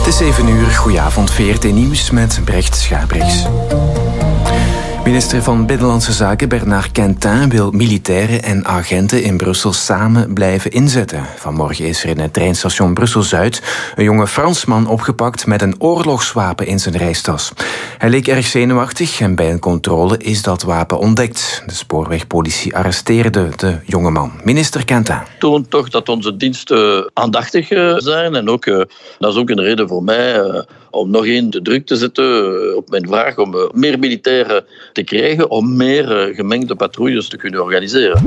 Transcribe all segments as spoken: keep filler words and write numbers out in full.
Het is zeven uur, goedenavond, V R T Nieuws met Brecht Schaarbrechts. Minister van Binnenlandse Zaken Bernard Quentin wil militairen en agenten in Brussel samen blijven inzetten. Vanmorgen is er in het treinstation Brussel-Zuid een jonge Fransman opgepakt met een oorlogswapen in zijn reistas. Hij leek erg zenuwachtig en bij een controle is dat wapen ontdekt. De spoorwegpolitie arresteerde de jonge man. Minister Quentin. Toont toch dat onze diensten aandachtig zijn en ook, dat is ook een reden voor mij om nog één de druk te zetten op mijn vraag om meer militairen te krijgen, om meer gemengde patrouilles te kunnen organiseren.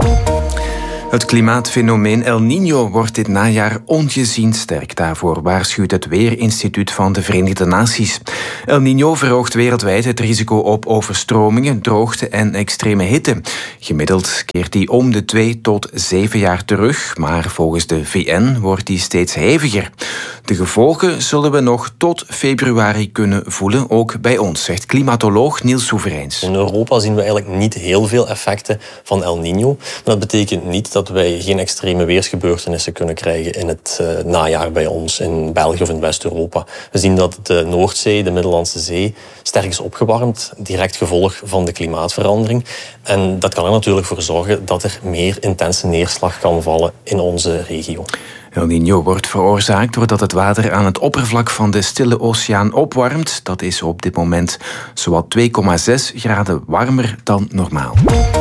Het klimaatfenomeen El Niño wordt dit najaar ongezien sterk. Daarvoor waarschuwt het Weerinstituut van de Verenigde Naties. El Niño verhoogt wereldwijd het risico op overstromingen, droogte en extreme hitte. Gemiddeld keert die om de twee tot zeven jaar terug, maar volgens de V N wordt die steeds heviger. De gevolgen zullen we nog tot februari kunnen voelen, ook bij ons, zegt klimatoloog Niels Soevereins. In Europa zien we eigenlijk niet heel veel effecten van El Niño. Maar dat betekent niet dat wij geen extreme weersgebeurtenissen kunnen krijgen in het uh, najaar bij ons, in België of in West-Europa. We zien dat de Noordzee, de Middellandse Zee, sterk is opgewarmd, direct gevolg van de klimaatverandering. En dat kan er natuurlijk voor zorgen dat er meer intense neerslag kan vallen in onze regio. El Niño wordt veroorzaakt doordat het water aan het oppervlak van de Stille Oceaan opwarmt. Dat is op dit moment zowat twee komma zes graden warmer dan normaal.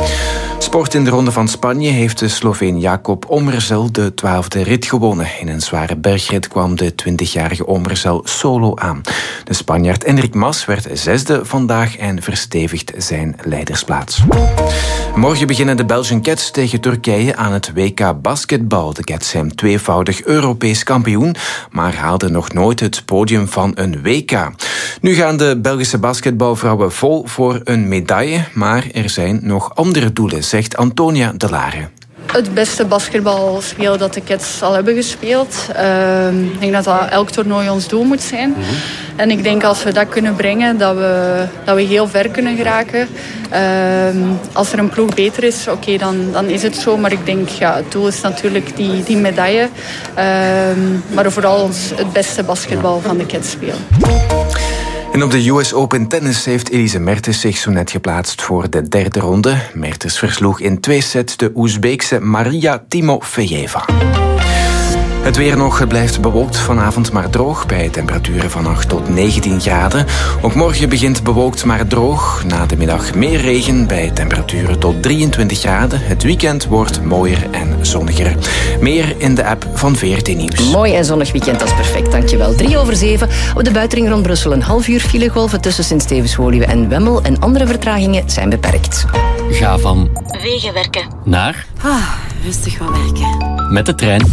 Sport in de Ronde van Spanje heeft de Sloveen Jakob Omerzel de twaalfde rit gewonnen. In een zware bergrit kwam de twintigjarige Omerzel solo aan. De Spanjaard Enric Mas werd zesde vandaag en verstevigt zijn leidersplaats. Morgen beginnen de Belgian Cats tegen Turkije aan het W K basketbal. De Cats zijn tweevoudig Europees kampioen, maar haalden nog nooit het podium van een W K. Nu gaan de Belgische basketbalvrouwen vol voor een medaille, maar er zijn nog andere doelen, zegt Antonia De Lare. Het beste basketbal spelen dat de Cats al hebben gespeeld. Uh, ik denk dat dat elk toernooi ons doel moet zijn. Mm-hmm. En ik denk als we dat kunnen brengen, dat we, dat we heel ver kunnen geraken. Uh, als er een ploeg beter is, oké, okay, dan, dan is het zo. Maar ik denk, ja, het doel is natuurlijk die, die medaille. Uh, maar vooral ons het beste basketbal van de Cats spelen. En op de U S Open Tennis heeft Elise Mertens zich zo net geplaatst voor de derde ronde. Mertens versloeg in twee sets de Oezbeekse Maria Timofejeva. Het weer nog, het blijft bewolkt vanavond maar droog bij temperaturen van acht tot negentien graden. Ook morgen begint bewolkt maar droog. Na de middag meer regen bij temperaturen tot drieëntwintig graden. Het weekend wordt mooier en zonniger. Meer in de app van V R T Nieuws. Mooi en zonnig weekend, dat is perfect, dankjewel. Drie over zeven. Op de buitenring rond Brussel een half uur filegolven tussen Sint-Stevens-Woluwe en Wemmel. En andere vertragingen zijn beperkt. Ga van Wegenwerken naar ah, rustig wat werken. Met de trein.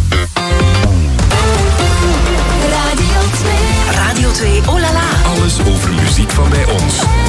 Radio twee. Radio twee, oh la la. Alles over muziek van bij ons.